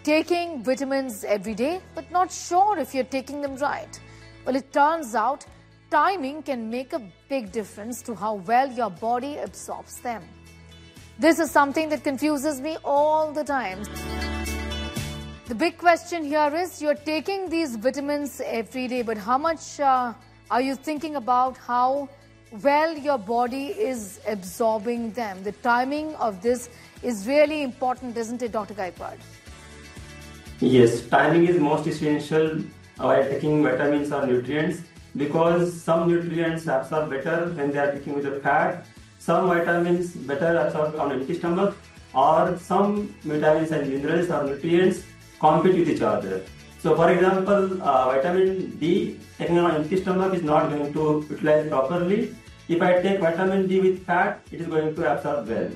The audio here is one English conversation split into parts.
taking vitamins every day, but not sure if you're taking them right. Well, it turns out timing can make a big difference to how well your body absorbs them. This is something that confuses me all the time. The big question here is, you're taking these vitamins every day, but how much are you thinking about how well your body is absorbing them? The timing of this is really important, isn't it, Dr. Gaikwad? Yes, timing is most essential while taking vitamins or nutrients, because some nutrients absorb better when they are taken with the fat, some vitamins better absorb on empty stomach, or some vitamins and minerals or nutrients compete with each other. So for example, vitamin D taken on empty stomach is not going to utilize properly. If I take vitamin D with fat, it is going to absorb well.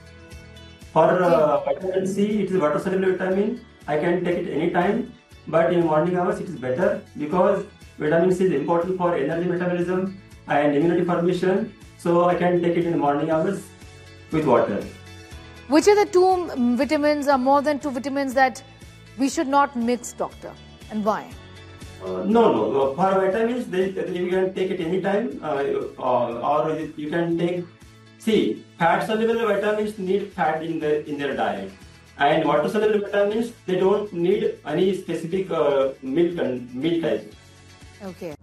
For vitamin C, it is water soluble vitamin. I can take it anytime, but in morning hours it is better, because vitamin C is important for energy metabolism and immunity formation. So I can take it in the morning hours with water. Which are the two vitamins or more than two vitamins that we should not mix, doctor, and why? No. For vitamins, you can take it anytime, or you can take. See, fat soluble vitamins need fat in their diet, and water soluble vitamins, they don't need any specific milk type. Okay.